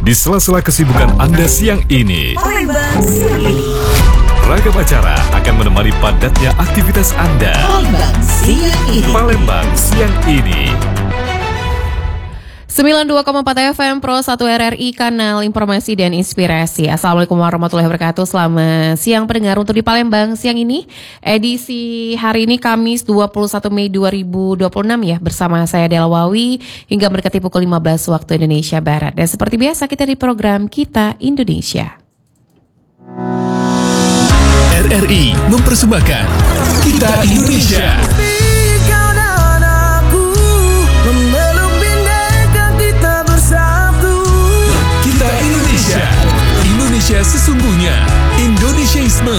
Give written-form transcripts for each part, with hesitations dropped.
Di sela-sela kesibukan Anda siang ini, Palembang siang ini. ragam acara akan menemani padatnya aktivitas Anda. Palembang siang ini. Palembang siang ini. 92,4 FM Pro 1 RRI, kanal informasi dan inspirasi. Assalamualaikum warahmatullahi wabarakatuh. Selamat siang pendengar untuk di Palembang siang ini. Edisi hari ini Kamis 21 Mei 2026 ya. Bersama saya Dela Wawi hingga mendekati pukul 15 waktu Indonesia Barat. Dan seperti biasa kita di program Kita Indonesia. RRI mempersembahkan Kita Indonesia. Indonesia sesungguhnya, Indonesiaisme.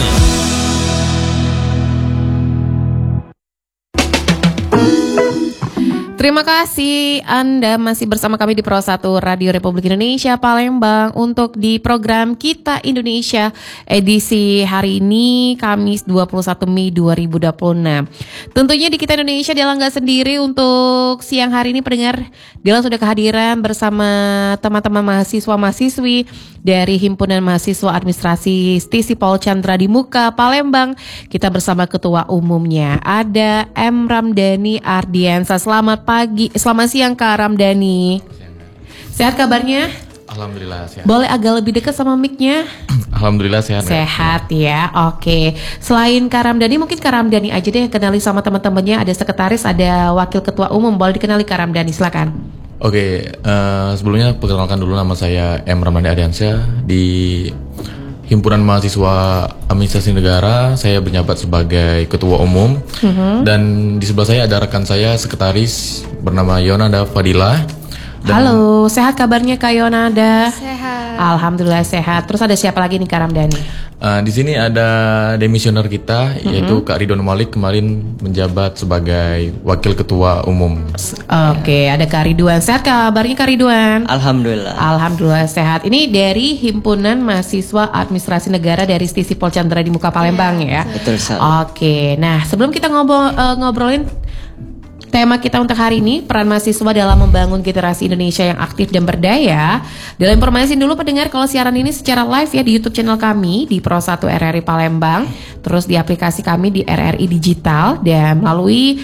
Terima kasih Anda masih bersama kami di Pro 1 Radio Republik Indonesia Palembang untuk di program Kita Indonesia edisi hari ini Kamis 21 Mei 2026. Tentunya di Kita Indonesia Dela nggak sendiri untuk siang hari ini pendengar. Dela sudah kehadiran bersama teman-teman mahasiswa-mahasiswi dari Himpunan Mahasiswa Administrasi Stisipol Chandra di Muka Palembang. Kita bersama ketua umumnya ada M. Ramdhani Ardiansa. Selamat pagi, selamat siang Kak Ramdhani. Sehat kabarnya? Alhamdulillah sehat. Boleh agak lebih dekat sama mic-nya? Alhamdulillah sehat. Sehat ya, oke. Selain Kak Ramdhani, mungkin Kak Ramdhani aja deh kenali sama teman-temannya. Ada sekretaris, ada wakil ketua umum. Boleh dikenali Kak Ramdhani, silakan. Oke, sebelumnya perkenalkan dulu, nama saya M. Ramdhani Ardiansyah. Di Himpunan Mahasiswa Administrasi Negara, saya berjabat sebagai ketua umum. Dan di sebelah saya ada rekan saya, sekretaris bernama Yonada Fadila. Halo, sehat kabarnya Kak Yonada? Sehat. Alhamdulillah sehat. Terus ada siapa lagi nih Kak Ramdhani? Di sini ada demisioner kita, yaitu Kak Ridwan Malik, kemarin menjabat sebagai wakil ketua umum. Oke, ada Kak Ridwan. Sehat kabarnya Kak Ridwan? Alhamdulillah. Alhamdulillah sehat. Ini dari Himpunan Mahasiswa Administrasi Negara dari Stisipol Chandra di Muka Palembang ya. Betul sekali. Oke, nah sebelum kita ngobrolin tema kita untuk hari ini, peran mahasiswa dalam membangun generasi Indonesia yang aktif dan berdaya. Dalam informasi dulu pendengar, kalau siaran ini secara live ya di YouTube channel kami di Pro 1 RRI Palembang, terus di aplikasi kami di RRI Digital dan melalui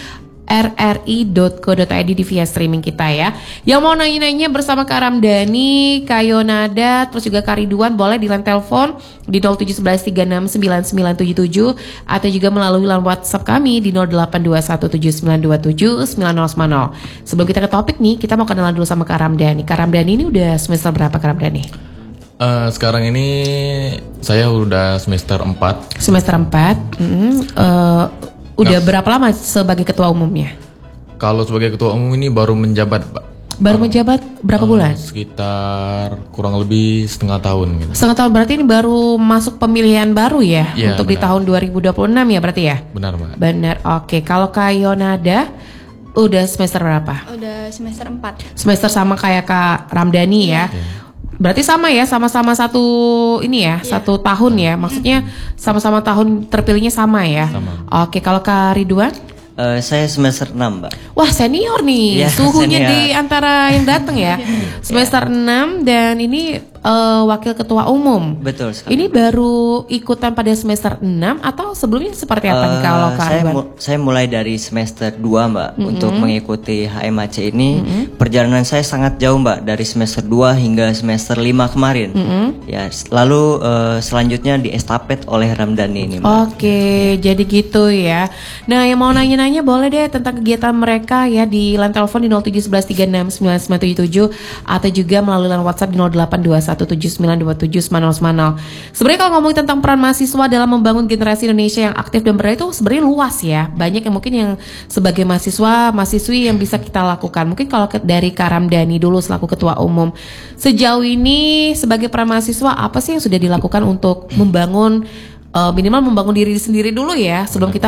rri.co.id di via streaming kita ya. Yang mau nanya-nanya bersama Kak Ramdhani, Kak Yonada, terus juga Kak Ridwan, boleh di line telepon di 0711369977 atau juga melalui line WhatsApp kami di 082179279090. Sebelum kita ke topik nih, kita mau kenalan dulu sama Kak Ramdhani. Kak Ramdhani ini udah semester berapa Kak Ramdhani? Sekarang ini saya udah semester 4. Semester 4. Udah berapa lama sebagai ketua umumnya? Kalau sebagai ketua umum ini baru menjabat, Pak. Baru menjabat berapa bulan? Sekitar kurang lebih setengah tahun gitu. Setengah tahun, berarti ini baru masuk pemilihan baru ya? Ya, untuk benar. di tahun 2026 ya berarti ya? Benar, Mbak. Benar, oke. Kalau Kak Yonada udah semester berapa? Udah semester 4. Semester sama kayak Kak Ramdhani ya? Berarti sama ya, sama-sama satu ini ya, satu tahun ya. Maksudnya sama-sama tahun terpilihnya sama ya? Sama. Oke, kalau Kak Ridwan? Saya semester 6, Mbak. Wah, senior nih, Iya, suhunya senior. di antara yang datang ya. Semester 6 dan ini wakil ketua umum. Betul sekali. Ini baru ikutan pada semester 6 atau sebelumnya seperti apa nih kalau Kak Ridwan? saya mulai dari semester 2, Mbak, untuk mengikuti HMAC ini. Perjalanan saya sangat jauh, Mbak, dari semester 2 hingga semester 5 kemarin. Ya, lalu selanjutnya diestafet oleh Ramdhani ini, Mbak. Oke, jadi gitu ya. Nah, yang mau nanya-nanya boleh deh tentang kegiatan mereka ya di line telepon di 0711369977 atau juga melalui line WhatsApp di 082179279090. Sebenarnya kalau ngomongin tentang peran mahasiswa dalam membangun generasi Indonesia yang aktif dan berdaya itu sebenarnya luas ya. Banyak yang mungkin yang sebagai mahasiswa, mahasiswi yang bisa kita lakukan. Mungkin kalau dari Kak Ramdhani dulu selaku ketua umum, sejauh ini sebagai peran mahasiswa apa sih yang sudah dilakukan untuk membangun minimal membangun diri sendiri dulu ya sebelum kita